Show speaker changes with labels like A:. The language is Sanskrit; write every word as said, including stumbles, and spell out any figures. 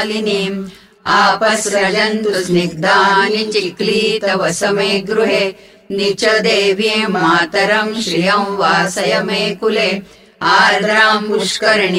A: मालिनीम् आपसृजन्तु स्निग्धानि चिक्लीतवसमे गृहे निच देवीं मातरं श्रियं वासय मे कुले आर्द्रां पुष्करिणीं